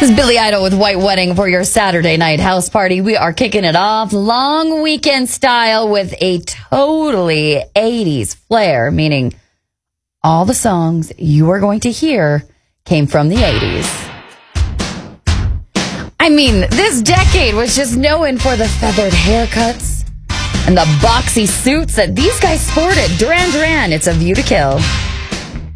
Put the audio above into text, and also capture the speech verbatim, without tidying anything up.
This is Billy Idol with White Wedding for your Saturday night house party. We are kicking it off long weekend style with a totally eighties flair, meaning all the songs you are going to hear came from the eighties. I mean, this decade was just known for the feathered haircuts and the boxy suits that these guys sported. Duran Duran, It's a View to Kill.